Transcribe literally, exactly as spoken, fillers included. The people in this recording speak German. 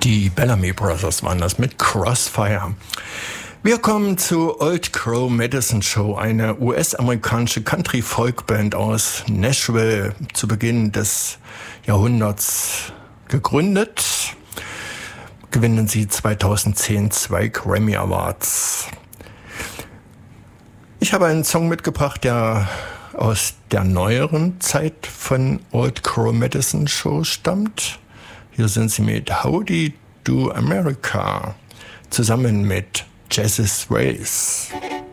Die Bellamy Brothers waren das mit Crossfire. Wir kommen zu Old Crow Medicine Show, eine U S-amerikanische Country-Folk-Band aus Nashville, zu Beginn des Jahrhunderts gegründet. Gewinnen sie zweitausendzehn zwei Grammy Awards. Ich habe einen Song mitgebracht, der aus der neueren Zeit von Old Crow Medicine Show stammt. Hier sind sie mit Howdy Do America zusammen mit Jazzy Ways.